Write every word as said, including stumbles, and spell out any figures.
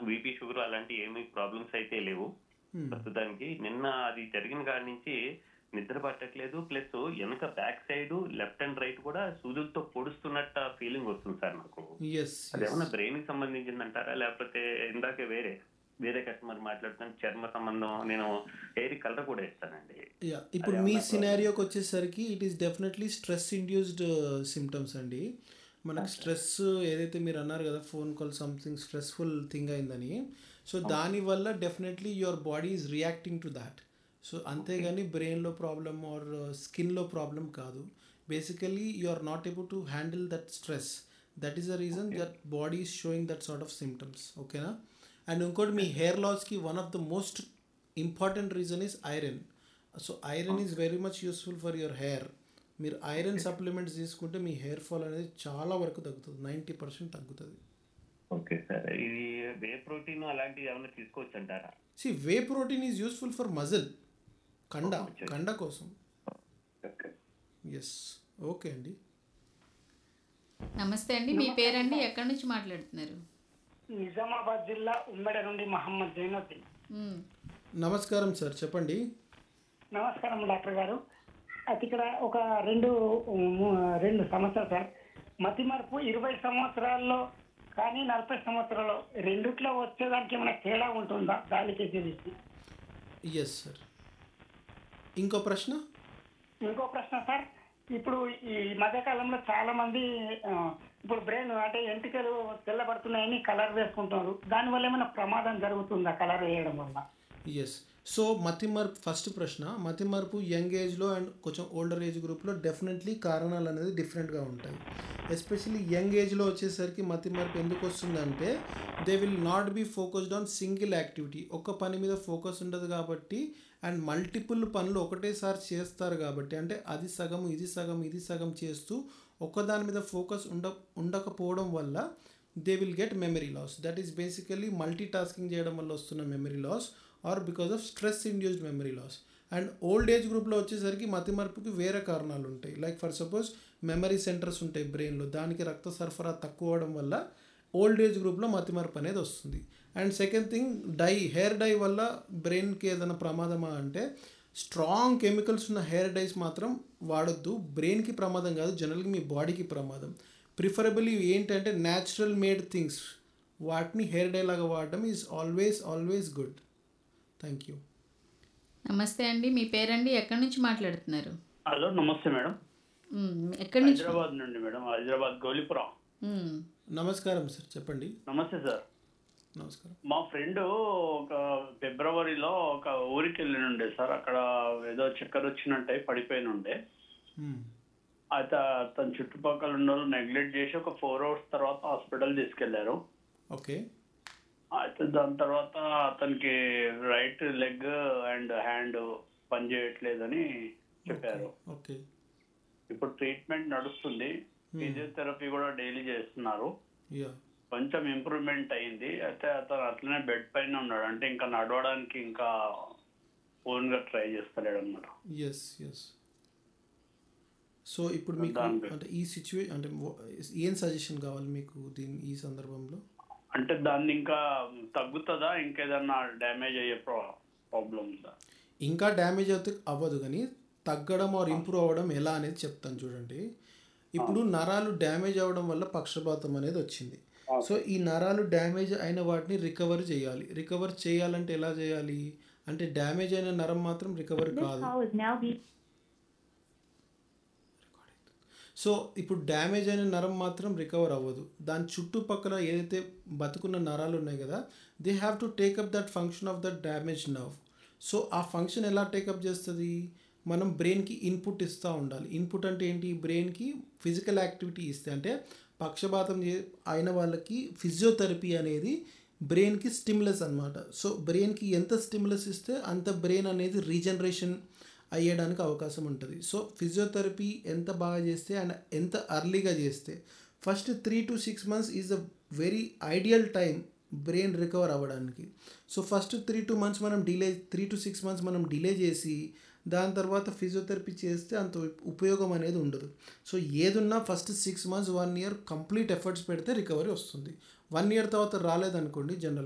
BP, sugar అలాంటి ఏమి problems అయితే లేవు హ్మ్. ప్రస్తుతానికి. నిన్న అది జరిగిన కాడి నుంచి నిద్ర పట్టట్లేదు. ప్లస్ వెనక back side left and right కూడా సూదులతో పొడుస్తున్నట్ట ఫీలింగ్ వస్తుంది సార్ నాకు. యెస్. యెస్. అదేమన్నా బ్రెయిన్ కి సంబంధించిందంటారా? లేకపోతే ఇందాకే వేరే వేరే కస్టమర్ మాట్లాడుతున్నాను చర్మ సంబంధం, నేను హెయిర్ కలర్ కూడా ఇస్తానండి. యాహ్! ఇప్పుడు మీ అదేమన్నా problem? సినారియోకొచ్చేసరికి it is definitely stress induced symptoms అండి. మనకు ఓకే. స్ట్రెస్ ఏదైతే మీరు అన్నారు కదా! Phone call something stressful thing అయిందని. సో, అవును. దానివల్ల definitely your body is reacting to thought. So, okay. అంతేగాని బ్రెయిన్‌లో ప్రాబ్లమ్ ఆర్ స్కిన్‌లో ప్రాబ్లమ్ కాదు. Basically you are not able to handle that stress. That is the reason okay. That body is showing that sort of symptoms. ఓకేనా? And ఇంకోటి మీ okay. Hair లాస్‌కి one of the most important reason is iron. So, iron is okay. Very much useful for your hair. మీరు iron okay. Supplements తీసుకుంటే మీ hair fall అనేది చాలా వరకు తగ్గుతుంది. తొంభై పర్సెంట్ తగ్గుతుంది. Okay sir. ఇది వే ప్రోటీన్ అలాంటివి ఏమైనా తీసుకోవచ్చు అంటారా? C whey protein is useful for muscle. కండ ఓహో! అచ్చా! కండ కోసం. ఓకే. యెస్. ఓకే అండి. నమస్తే అండి. మీ నమస్తే పేరండి? సార్. ఎక్కడి నుంచి మాట్లాడుతున్నారు? నిజామాబాద్ జిల్లా ఉమ్మడి నుండి మహమ్మద్ జైనుద్దీన్. హ్మ్. నమస్కారం సార్. చెప్పండి. నమస్కారం డాక్టర్ గారు. అయితే ఇక్కడ ఒక రెండు ము- రెండు సమస్యలు సార్. మతి మార్పు ఇరవై సంవత్సరాల్లో కానీ నలభై సంవత్సరాల్లో రెండిట్లో వచ్చేదానికి ఏమైనా తేడా ఉంటుందా దానికి తెలిసి? Yes sir. ఇంకో ప్రశ్న? ఇంకో ప్రశ్న సార్, ఇప్పుడు ఈ మధ్యకాలంలో చాలా మంది ఆ, ఇప్పుడు బ్రెయిన్ అంటే ఎంటికలు తెల్లబడుతున్నాయని కలర్ వేసుకుంటున్నారు. దానివల్ల ఏమైనా ప్రమాదం జరుగుతుందా కలర్ వేయడం వల్ల? ఎస్. సో మతిమరుపు ఫస్ట్ ప్రశ్న, మతిమరుపు యంగ్ ఏజ్లో అండ్ కొంచెం ఓల్డర్ ఏజ్ గ్రూప్లో డెఫినెట్లీ కారణాలు అనేది డిఫరెంట్గా ఉంటాయి. ఎస్పెషల్లీ యంగ్ ఏజ్లో వచ్చేసరికి మతిమరుపు ఎందుకు వస్తుందంటే they will not be focused on single activity. ఒక్క పని మీద ఫోకస్ ఉండదు కాబట్టి అండ్ మల్టిపుల్ పనులు ఒకటేసారి చేస్తారు కాబట్టి, అంటే అది సగం ఇది సగం ఇది సగం చేస్తూ ఒక్కదాని మీద ఫోకస్ ఉండ ఉండకపోవడం వల్ల they will get memory loss. That is basically multi tasking చేయడం వల్ల వస్తున్న memory loss are because of stress induced memory loss. And old age గ్రూప్లో వచ్చేసరికి మతిమరుపుకి వేరే కారణాలు ఉంటాయి. Like for suppose memory centres ఉంటాయి బ్రెయిన్లో, దానికి రక్త సరఫరా తక్కువ అవడం వల్ల ఓల్డ్ ఏజ్ గ్రూప్లో మతిమరుపు అనేది వస్తుంది. And second thing, dye hair dye వల్ల బ్రెయిన్కి ఏదైనా ప్రమాదమా అంటే స్ట్రాంగ్ కెమికల్స్ ఉన్న హెయిర్ డైస్ మాత్రం వాడొద్దు. బ్రెయిన్కి ప్రమాదం కాదు, జనరల్గా మీ బాడీకి ప్రమాదం. ప్రిఫరబుల్లీ ఏంటంటే న్యాచురల్ మేడ్ థింగ్స్ వాటిని హెయిర్ డై లాగా వాడడం is always always good. Thank you. నమస్తే అండి. మీ పేరండి? ఎక్కడి నుంచి మాట్లాడుతున్నారు? హలో, నమస్తే మేడం. హ్మ్. ఎక్కడి నుంచి? హైదరాబాద్ నుండి మేడం, హైదరాబాద్ గౌలిపురం. హ్మ్. నమస్కారం సార్, చెప్పండి. నమస్తే సార్. నమస్కారం. మా ఫ్రెండ్ ఒక ఫిబ్రవరిలో ఒక ఊరికి వెళ్ళి ఉండే సార్. అక్కడ ఏదో చక్కెర వచ్చినట్టు పడిపోయిన ఉండే. మ్మ్. అయితే అతని చుట్టుపక్కల ఉన్న వాళ్ళు నెగ్లెక్ట్ చేసి ఒక ఫోర్ అవర్స్ తర్వాత హాస్పిటల్ తీసుకెళ్లారు. ఓకే. అయితే దాని తర్వాత అతనికి రైట్ లెగ్ అండ్ హ్యాండ్ పనిచేయట్లేదని చెప్పారు. ఓకే. ఇప్పుడు ట్రీట్మెంట్ నడుస్తుంది, ఫిజియోథెరపీ కూడా డైలీ చేస్తున్నారు. యా. కొంచెం ఇంప్రూవ్మెంట్ అయింది. అయితే అతను అట్లనే బెడ్ పైన ఉన్నాడు, అంటే ఇంకా నడవడానికి ఇంకా ఓన్ గా ట్రై చేస్తలేడు అనమాట. Yes yes. సో ఇప్పుడు మీకు దానికి అంటే ఈ సిచ్యువేషన్ అంటే ఏం సజెషన్ కావాలి మీకు దీని ఈ సందర్భంలో? అంటే దాన్ని ఇంకా తగ్గుతుందా, ఇంకేదన్నా డ్యామేజ్ అయ్యే ప్రాబ్లం ఉందా? ఇంకా డ్యామేజ్ అయితే అవ్వదు, కానీ తగ్గడం ఆర్ ఇంప్రూవ్ అవ్వడం ఎలా అనేది చెప్తాను చూడండి. ఇప్పుడు నరాలు డ్యామేజ్ అవ్వడం వల్ల పక్షపాతం అనేది వచ్చింది. సో ఈ నరాలు డ్యామేజ్ అయిన వాటిని రికవర్ చేయాలి. రికవర్ చేయాలంటే ఎలా చేయాలి అంటే డ్యామేజ్ అయిన నరం మాత్రం రికవర్ కాదు. సో ఇప్పుడు డ్యామేజ్ అయిన నరం మాత్రం రికవర్ అవ్వదు. దాని చుట్టుపక్కల ఏదైతే బతుకున్న నరాలు ఉన్నాయి కదా, they have to take up that function of that damage nerve. So ఆ ఫంక్షన్ ఎలా టేకప్ చేస్తుంది? మనం బ్రెయిన్కి ఇన్పుట్ ఇస్తూ ఉండాలి. ఇన్పుట్ అంటే ఏంటి? బ్రెయిన్కి ఫిజికల్ యాక్టివిటీ ఇస్తే, అంటే పక్షపాతం చే అయిన వాళ్ళకి ఫిజియోథెరపీ అనేది బ్రెయిన్కి స్టిమ్యులస్ అనమాట. సో బ్రెయిన్కి ఎంత స్టిమ్యులస్ ఇస్తే అంత బ్రెయిన్ అనేది రీజనరేషన్ అయ్యడానికి అవకాశం ఉంటుంది. సో ఫిజియోథెరపీ ఎంత బాగా చేస్తే అండ్ ఎంత అర్లీగా చేస్తే, first three to six months is a very ideal time brain recover అవ్వడానికి. So first three two months మనం delay three to six months మనం డిలే చేసి దాని తర్వాత ఫిజియోథెరపీ చేస్తే అంత ఉపయోగం అనేది ఉండదు. సో ఏదున్నా first six months one year complete efforts పెడితే రికవరీ వస్తుంది. వన్ ఇయర్ తర్వాత రాలేదనుకోండి, జనరల్